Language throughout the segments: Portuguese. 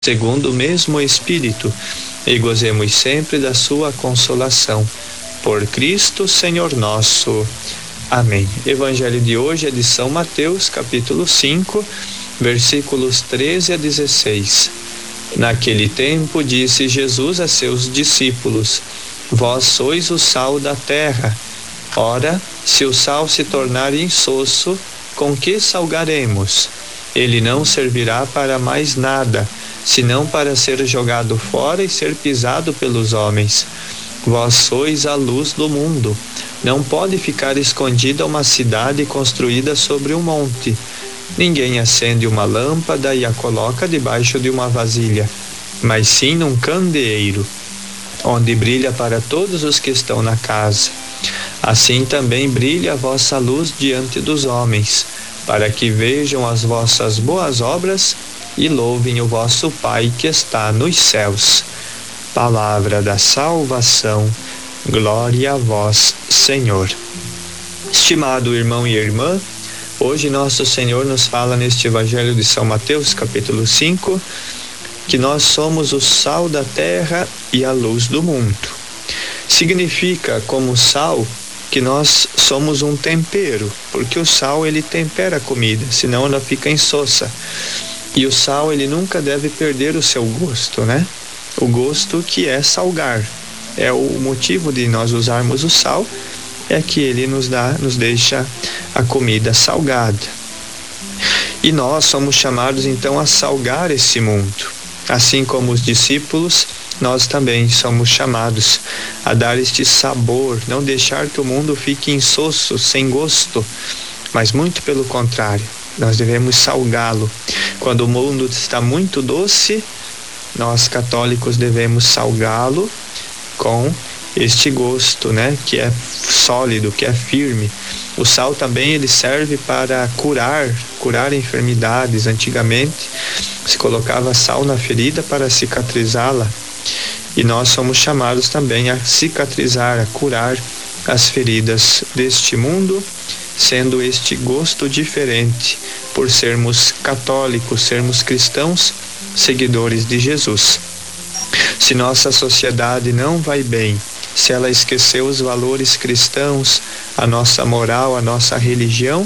segundo o mesmo Espírito, e gozemos sempre da sua consolação. Por Cristo, Senhor nosso. Amém. Evangelho de hoje é de São Mateus, capítulo 5, versículos 13 a 16. Naquele tempo disse Jesus a seus discípulos: Vós sois o sal da terra. Ora, se o sal se tornar insosso, com que salgaremos? Ele não servirá para mais nada, senão para ser jogado fora e ser pisado pelos homens. Vós sois a luz do mundo. Não pode ficar escondida uma cidade construída sobre um monte. Ninguém acende uma lâmpada e a coloca debaixo de uma vasilha, mas sim num candeeiro, onde brilha para todos os que estão na casa. Assim também brilha a vossa luz diante dos homens, para que vejam as vossas boas obras e louvem o vosso Pai que está nos céus. Palavra da salvação. Glória a vós, Senhor. Estimado irmão e irmã, hoje nosso Senhor nos fala neste Evangelho de São Mateus, capítulo 5, que nós somos o sal da terra e a luz do mundo. Significa, como sal, que nós somos um tempero, porque o sal ele tempera a comida, senão ela fica insossa. E o sal ele nunca deve perder o seu gosto, né? O gosto que é salgar. É o motivo de nós usarmos o sal, é que ele nos deixa a comida salgada. E nós somos chamados então a salgar esse mundo. Assim como os discípulos, nós também somos chamados a dar este sabor, não deixar que o mundo fique insosso, sem gosto, mas muito pelo contrário, nós devemos salgá-lo. Quando o mundo está muito doce, nós católicos devemos salgá-lo com este gosto, né, que é sólido, que é firme. O sal também ele serve para curar enfermidades. Antigamente se colocava sal na ferida para cicatrizá-la, e nós somos chamados também a cicatrizar, a curar as feridas deste mundo, sendo este gosto diferente por sermos católicos, sermos cristãos, seguidores de Jesus. Se nossa sociedade não vai bem, se ela esqueceu os valores cristãos, a nossa moral, a nossa religião,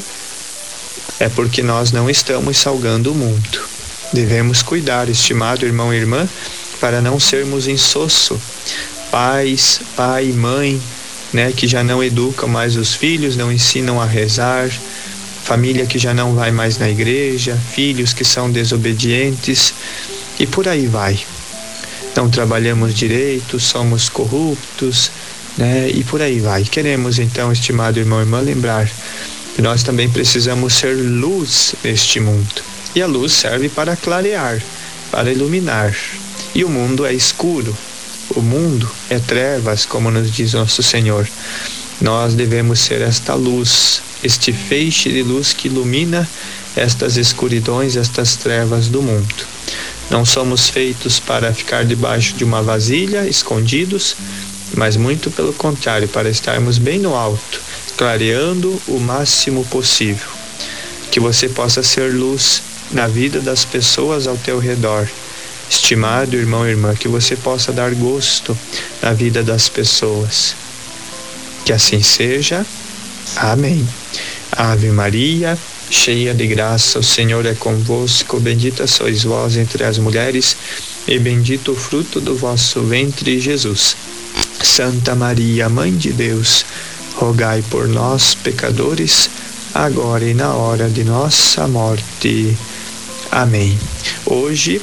é porque nós não estamos salgando o mundo. Devemos cuidar, estimado irmão e irmã, para não sermos insosso. Pai e mãe, né, que já não educam mais os filhos, não ensinam a rezar, família que já não vai mais na igreja, filhos que são desobedientes, e por aí vai. Não trabalhamos direito, somos corruptos, né, e por aí vai. Queremos então, estimado irmão e irmã, lembrar que nós também precisamos ser luz neste mundo. E a luz serve para clarear, para iluminar. E o mundo é escuro, o mundo é trevas, como nos diz nosso Senhor. Nós devemos ser esta luz, este feixe de luz que ilumina estas escuridões, estas trevas do mundo. Não somos feitos para ficar debaixo de uma vasilha, escondidos, mas muito pelo contrário, para estarmos bem no alto, clareando o máximo possível. Que você possa ser luz na vida das pessoas ao teu redor. Estimado irmão e irmã, que você possa dar gosto na vida das pessoas. Que assim seja. Amém. Ave Maria, cheia de graça, o Senhor é convosco, bendita sois vós entre as mulheres, e bendito o fruto do vosso ventre, Jesus. Santa Maria, Mãe de Deus, rogai por nós, pecadores, agora e na hora de nossa morte. Amém. Hoje,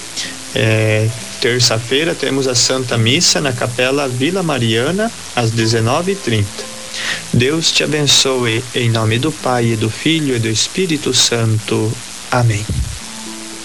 terça-feira, temos a Santa Missa na Capela Vila Mariana, às 19h30. Deus te abençoe, em nome do Pai, e do Filho e do Espírito Santo. Amém.